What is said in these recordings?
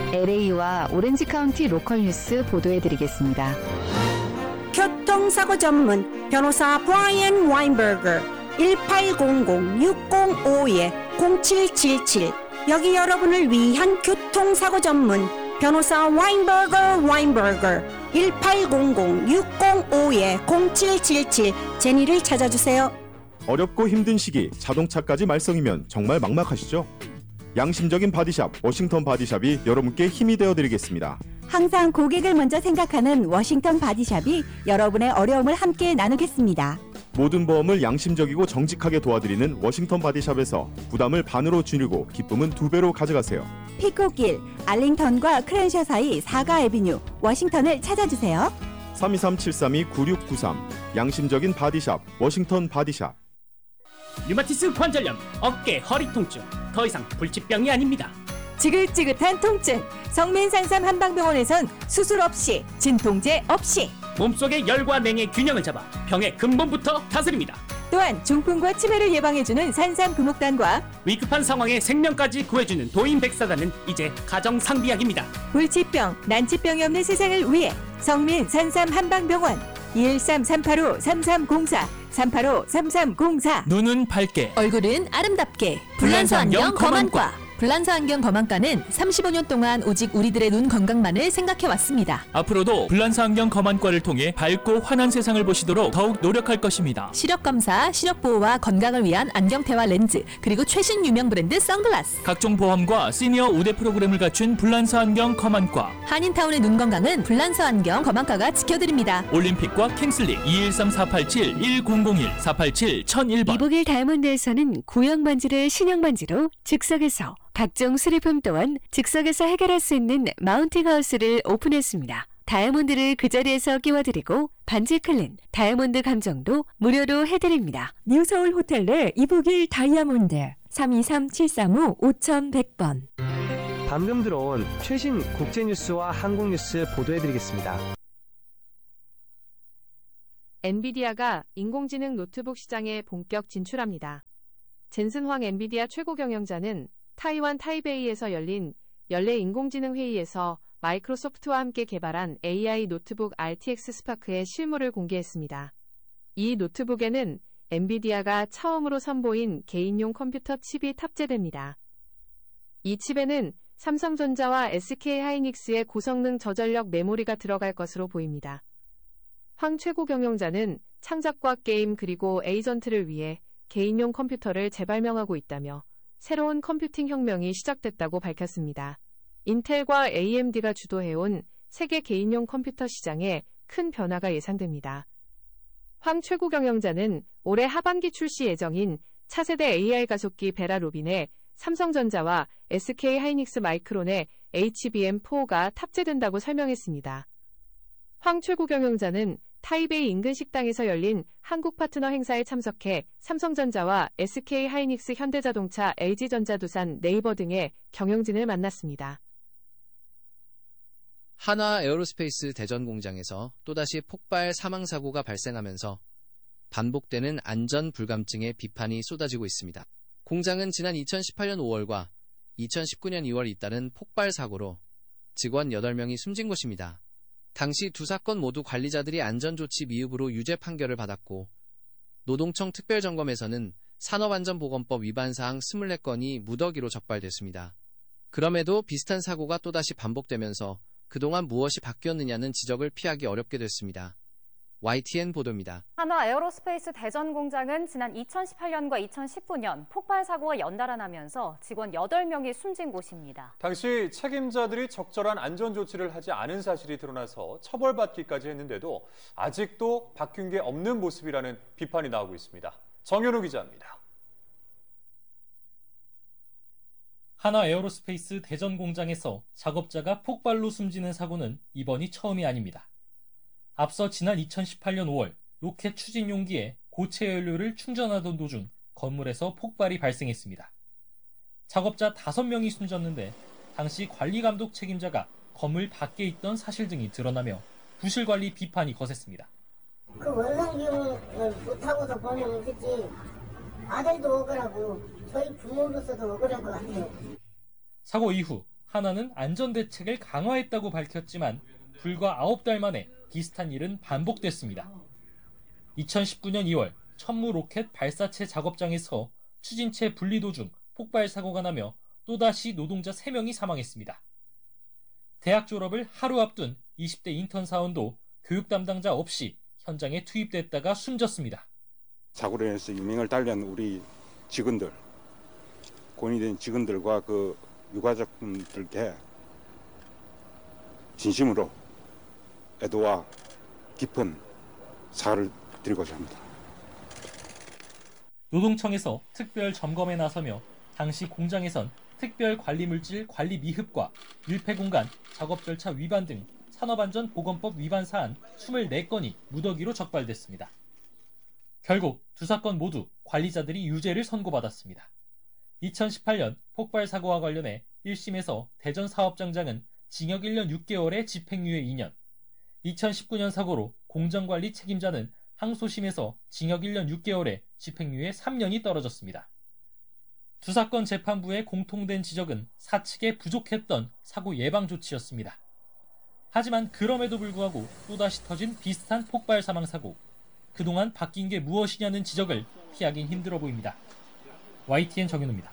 LA와 오렌지 카운티 로컬 뉴스 보도해드리겠습니다. 교통사고 전문 변호사 브라이언 와인버거 1800-605-0777 여기 여러분을 위한 교통사고 전문 변호사 와인버거 1800-605-0777 제니를 찾아주세요. 어렵고 힘든 시기 자동차까지 말썽이면 정말 막막하시죠? 양심적인 바디샵 워싱턴 바디샵이 여러분께 힘이 되어드리겠습니다. 항상 고객을 먼저 생각하는 워싱턴 바디샵이 여러분의 어려움을 함께 나누겠습니다. 모든 보험을 양심적이고 정직하게 도와드리는 워싱턴 바디샵에서 부담을 반으로 줄이고 기쁨은 2배로 가져가세요. 피코길, 알링턴과 크랜셔 사이 4가 애비뉴 워싱턴을 찾아주세요. 323-732-9693 양심적인 바디샵 워싱턴 바디샵. 류마티스 관절염, 어깨, 허리 통증, 더 이상 불치병이 아닙니다. 지긋지긋한 통증, 성민산삼 한방병원에선 수술 없이, 진통제 없이 몸속의 열과 냉의 균형을 잡아 병의 근본부터 다스립니다. 또한 중풍과 치매를 예방해주는 산삼 금옥단과 위급한 상황에 생명까지 구해주는 도인백사단은 이제 가정상비약입니다. 불치병, 난치병이 없는 세상을 위해 성민산삼 한방병원 213-385-3304 385-3304 눈은 밝게, 얼굴은 아름답게 불란서 안경 검안과. 불란서 안경 검안과는 35년 동안 오직 우리들의 눈 건강만을 생각해왔습니다. 앞으로도 불란서 안경 검안과를 통해 밝고 환한 세상을 보시도록 더욱 노력할 것입니다. 시력검사, 시력보호와 건강을 위한 안경테와 렌즈, 그리고 최신 유명 브랜드 선글라스, 각종 보험과 시니어 우대 프로그램을 갖춘 불란서 안경 검안과. 한인타운의 눈 건강은 불란서 안경 검안과가 지켜드립니다. 올림픽과 킹슬리 213-487-1001 이북일 다이아몬드에서는 구형 반지를 신형 반지로 즉석에서, 각종 수리품 또한 즉석에서 해결할 수 있는 마운팅 하우스를 오픈했습니다. 다이아몬드를 그 자리에서 끼워드리고 반지 클린, 다이아몬드 감정도 무료로 해드립니다. 뉴서울 호텔 이북일 다이아몬드 323-735-5100번. 방금 들어온 최신 국제뉴스와 한국뉴스 보도해드리겠습니다. 엔비디아가 인공지능 노트북 시장에 본격 진출합니다. 젠슨 황 엔비디아 최고 경영자는 타이완 타이베이에서 열린 연례 인공지능 회의에서 마이크로소프트와 함께 개발한 AI 노트북 RTX 스파크의 실물을 공개했습니다. 이 노트북에는 엔비디아가 처음으로 선보인 개인용 컴퓨터 칩이 탑재됩니다. 이 칩에는 삼성전자와 SK하이닉스의 고성능 저전력 메모리가 들어갈 것으로 보입니다. 황 최고 경영자는 창작과 게임 그리고 에이전트를 위해 개인용 컴퓨터를 재발명하고 있다며 새로운 컴퓨팅 혁명이 시작됐다고 밝혔습니다. 인텔과 AMD가 주도해온 세계 개인용 컴퓨터 시장에 큰 변화가 예상됩니다. 황 최고 경영자는 올해 하반기 출시 예정인 차세대 AI 가속기 베라 로빈에 삼성전자와 SK하이닉스 마이크론의 HBM4가 탑재된다고 설명했습니다. 황 최고 경영자는 타이베이 인근 식당에서 열린 한국 파트너 행사에 참석해 삼성전자와 SK하이닉스, 현대자동차, LG전자, 두산, 네이버 등의 경영진을 만났습니다. 한화 에어로스페이스 대전 공장에서 또다시 폭발 사망사고가 발생하면서 반복되는 안전 불감증에 비판이 쏟아지고 있습니다. 공장은 지난 2018년 5월과 2019년 2월 잇따른 폭발 사고로 직원 8명이 숨진 곳입니다. 당시 두 사건 모두 관리자들이 안전조치 미흡으로 유죄 판결을 받았고 노동청 특별점검에서는 산업안전보건법 위반사항 24건이 무더기로 적발됐습니다. 그럼에도 비슷한 사고가 또다시 반복되면서 그동안 무엇이 바뀌었느냐는 지적을 피하기 어렵게 됐습니다. YTN 보도입니다. 한화 에어로스페이스 대전 공장은 지난 2018년과 2019년 폭발 사고가 연달아 나면서 직원 8명이 숨진 곳입니다. 당시 책임자들이 적절한 안전 조치를 하지 않은 사실이 드러나서 처벌받기까지 했는데도 아직도 바뀐 게 없는 모습이라는 비판이 나오고 있습니다. 정현우 기자입니다. 한화 에어로스페이스 대전 공장에서 작업자가 폭발로 숨지는 사고는 이번이 처음이 아닙니다. 앞서 지난 2018년 5월 로켓 추진 용기에 고체 연료를 충전하던 도중 건물에서 폭발이 발생했습니다. 작업자 5명이 숨졌는데 당시 관리감독 책임자가 건물 밖에 있던 사실 등이 드러나며 부실관리 비판이 거셌습니다. 그 원상 기용을 못하고서 보면 그치 아들도 억울하고 저희 부모로서도 억울할 것 같아요. 사고 이후 하나는 안전대책을 강화했다고 밝혔지만 불과 9달 만에 비슷한 일은 반복됐습니다. 2019년 2월 천무 로켓 발사체 작업장에서 추진체 분리 도중 폭발 사고가 나며 또다시 노동자 3명이 사망했습니다. 대학 졸업을 하루 앞둔 20대 인턴 사원도 교육 담당자 없이 현장에 투입됐다가 숨졌습니다. 사고로 인해서 유명을 달리한 우리 직원들, 고인이 된 직원들과 그 유가족분들께 진심으로 애도와 깊은 사과를 드리고자 합니다. 노동청에서 특별 점검에 나서며 당시 공장에선 특별 관리물질 관리 미흡과 밀폐공간, 작업 절차 위반 등 산업안전보건법 위반 사안 24건이 무더기로 적발됐습니다. 결국 두 사건 모두 관리자들이 유죄를 선고받았습니다. 2018년 폭발 사고와 관련해 1심에서 대전 사업장장은 징역 1년 6개월에 집행유예 2년, 2019년 사고로 공정관리 책임자는 항소심에서 징역 1년 6개월에 집행유예 3년이 떨어졌습니다. 두 사건 재판부의 공통된 지적은 사측에 부족했던 사고 예방 조치였습니다. 하지만 그럼에도 불구하고 또다시 터진 비슷한 폭발 사망 사고. 그동안 바뀐 게 무엇이냐는 지적을 피하긴 힘들어 보입니다. YTN 정윤우입니다.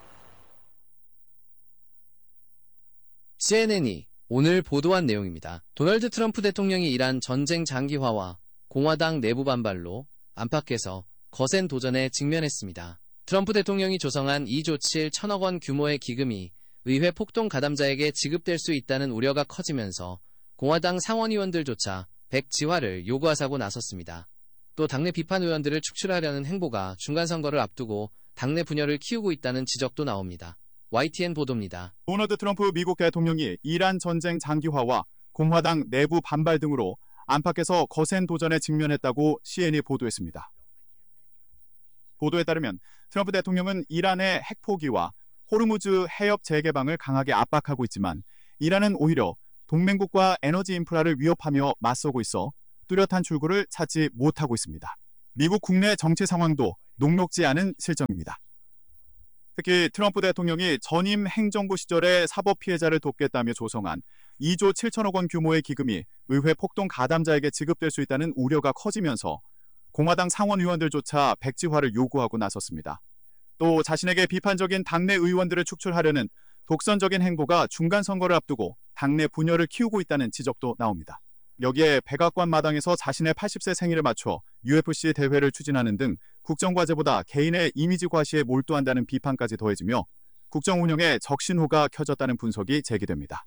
CNN이 오늘 보도한 내용입니다. 도널드 트럼프 대통령이 일한 전쟁 장기화와 공화당 내부 반발로 안팎에서 거센 도전에 직면했습니다. 트럼프 대통령이 조성한 2조 7천억 원 규모의 기금이 의회 폭동 가담자에게 지급될 수 있다는 우려가 커지면서 공화당 상원의원들조차 백지화를 요구하자고 나섰습니다. 또 당내 비판 의원들을 축출하려는 행보가 중간선거를 앞두고 당내 분열을 키우고 있다는 지적도 나옵니다. YTN 보도입니다. 도널드 트럼프 미국 대통령이 이란 전쟁 장기화와 공화당 내부 반발 등으로 안팎에서 거센 도전에 직면했다고 CNN이 보도했습니다. 보도에 따르면 트럼프 대통령은 이란의 핵포기와 호르무즈 해협 재개방을 강하게 압박하고 있지만 이란은 오히려 동맹국과 에너지 인프라를 위협하며 맞서고 있어 뚜렷한 출구를 찾지 못하고 있습니다. 미국 국내 정치 상황도 녹록지 않은 실정입니다. 특히 트럼프 대통령이 전임 행정부 시절에 사법 피해자를 돕겠다며 조성한 2조 7천억 원 규모의 기금이 의회 폭동 가담자에게 지급될 수 있다는 우려가 커지면서 공화당 상원 의원들조차 백지화를 요구하고 나섰습니다. 또 자신에게 비판적인 당내 의원들을 축출하려는 독선적인 행보가 중간 선거를 앞두고 당내 분열을 키우고 있다는 지적도 나옵니다. 여기에 백악관 마당에서 자신의 80세 생일을 맞춰 UFC 대회를 추진하는 등 국정과제보다 개인의 이미지 과시에 몰두한다는 비판까지 더해지며 국정 운영에 적신호가 켜졌다는 분석이 제기됩니다.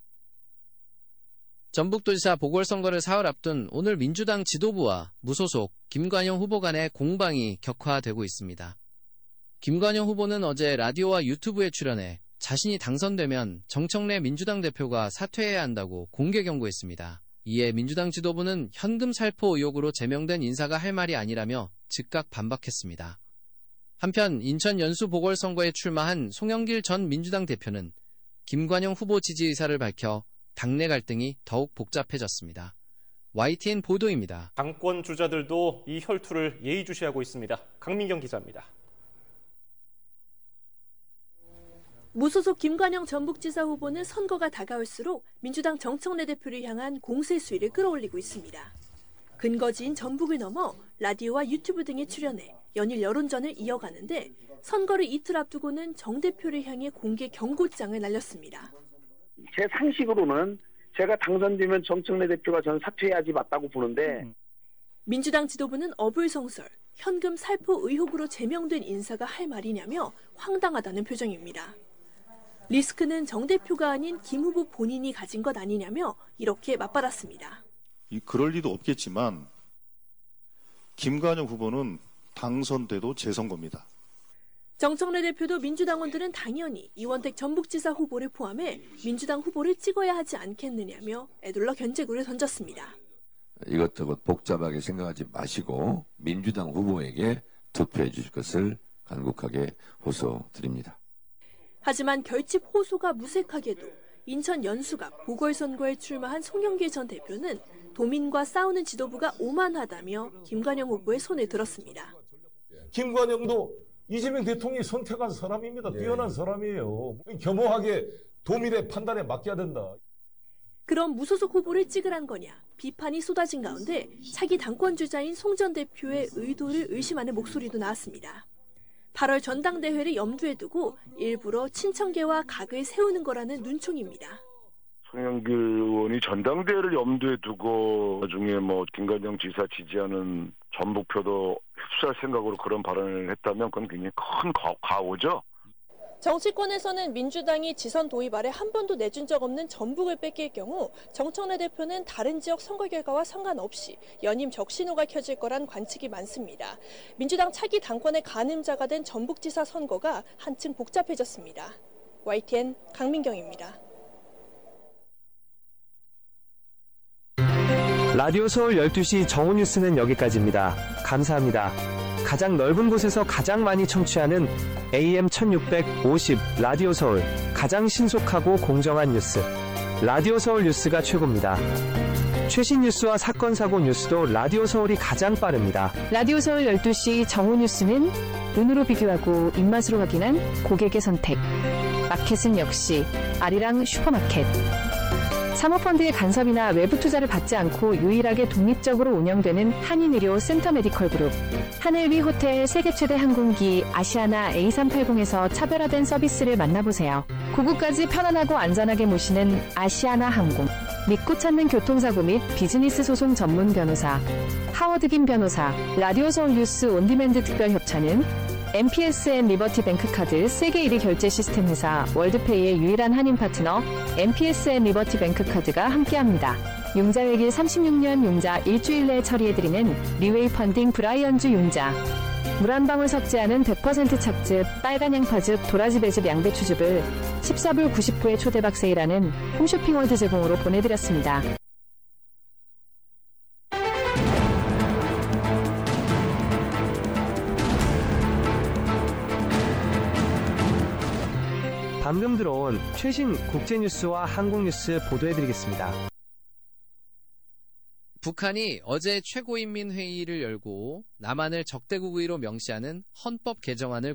전북도지사 보궐선거를 사흘 앞둔 오늘 민주당 지도부와 무소속 김관영 후보 간의 공방이 격화되고 있습니다. 김관영 후보는 어제 라디오와 유튜브에 출연해 자신이 당선되면 정청래 민주당 대표가 사퇴해야 한다고 공개 경고했습니다. 이에 민주당 지도부는 현금 살포 의혹으로 제명된 인사가 할 말이 아니라며 즉각 반박했습니다. 한편 인천 연수 보궐선거에 출마한 송영길 전 민주당 대표는 김관영 후보 지지 의사를 밝혀 당내 갈등이 더욱 복잡해졌습니다. YTN 보도입니다. 당권 주자들도 이 혈투를 예의주시하고 있습니다. 강민경 기자입니다. 무소속 김관영 전북지사 후보는 선거가 다가올수록 민주당 정청래 대표를 향한 공세 수위를 끌어올리고 있습니다. 근거지인 전북을 넘어 라디오와 유튜브 등에 출연해 연일 여론전을 이어가는데 선거를 이틀 앞두고는 정 대표를 향해 공개 경고장을 날렸습니다. 제 상식으로는 제가 당선되면 정청래 대표가 전 사퇴해야지 맞다고 보는데 민주당 지도부는 어불성설, 현금 살포 의혹으로 제명된 인사가 할 말이냐며 황당하다는 표정입니다. 리스크는 정 대표가 아닌 김 후보 본인이 가진 것 아니냐며 이렇게 맞받았습니다. 그럴 리도 없겠지만 김관영 후보는 당선돼도 재선거입니다. 정청래 대표도 민주당원들은 당연히 이원택 전북지사 후보를 포함해 민주당 후보를 찍어야 하지 않겠느냐며 애둘러 견제구를 던졌습니다. 이것저것 복잡하게 생각하지 마시고 민주당 후보에게 투표해 주실 것을 간곡하게 호소드립니다. 하지만 결집 호소가 무색하게도 인천 연수가 보궐선거에 출마한 송영길 전 대표는 도민과 싸우는 지도부가 오만하다며 김관영 후보의 손을 들었습니다. 김관영도 이재명 대통령이 선택한 사람입니다. 뛰어난 사람이에요. 겸허하게 도민의 판단에 맡겨야 된다. 그럼 무소속 후보를 찍으란 거냐 비판이 쏟아진 가운데 차기 당권 주자인 송 전 대표의 의도를 의심하는 목소리도 나왔습니다. 8월 전당대회를 염두에 두고 일부러 친청계와 각을 세우는 거라는 눈총입니다. 송영길 의원이 전당대회를 염두에 두고 나중에 김관영 지사 지지하는 전북표도 흡수할 생각으로 그런 발언을 했다면 그건 굉장히 큰 과오죠. 정치권에서는 민주당이 지선 도입 아래 한 번도 내준 적 없는 전북을 뺏길 경우 정청래 대표는 다른 지역 선거 결과와 상관없이 연임 적신호가 켜질 거란 관측이 많습니다. 민주당 차기 당권의 가늠자가 된 전북지사 선거가 한층 복잡해졌습니다. YTN 강민경입니다. 라디오 서울 12시 정오 뉴스는 여기까지입니다. 감사합니다. 가장 넓은 곳에서 가장 많이 청취하는 AM 1650 라디오 서울, 가장 신속하고 공정한 뉴스. 라디오 서울 뉴스가 최고입니다. 최신 뉴스와 사건 사고 뉴스도 라디오 서울이 가장 빠릅니다. 라디오 서울 12시 정오 뉴스는 눈으로 비교하고 입맛으로 확인한 고객의 선택. 마켓은 역시 아리랑 슈퍼마켓. 사모펀드의 간섭이나 외부 투자를 받지 않고 유일하게 독립적으로 운영되는 한인의료 센터메디컬그룹. 하늘 위 호텔 세계 최대 항공기 아시아나 A380에서 차별화된 서비스를 만나보세요. 고국까지 편안하고 안전하게 모시는 아시아나 항공. 믿고 찾는 교통사고 및 비즈니스 소송 전문 변호사 하워드김 변호사. 라디오 서울 뉴스 온디맨드 특별협찬은 MPSN 리버티 뱅크카드 세계 1위 결제 시스템 회사 월드페이의 유일한 한인 파트너 MPSN 리버티 뱅크카드가 함께합니다. 융자 회계 36년 융자 일주일 내에 처리해드리는 리웨이 펀딩 브라이언즈 융자. 물 한 방울 섞지 않은 100% 착즙 빨간 양파즙 도라지 배즙 양배추즙을 14불 90부의 초대박 세일하는 홈쇼핑월드 제공으로 보내드렸습니다. 방금 들어온 최신 국제뉴스와 한국뉴스 보도해드리겠습니다. 북한이 어제 최고인민회의를 열고 남한을 적대국 의로 명시하는 헌법 개정안을